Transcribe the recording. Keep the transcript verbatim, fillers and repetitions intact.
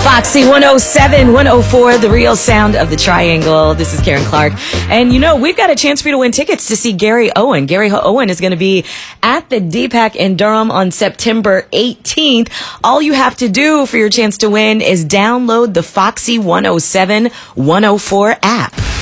Foxy one oh seven, one oh four, the real sound of the triangle. This is Karen Clark. And you know, we've got a chance for you to win tickets to see Gary Owen. Gary Owen is going to be at the D PAC in Durham on September eighteenth. All you have to do for your chance to win is download the Foxy one oh seven, one oh four app.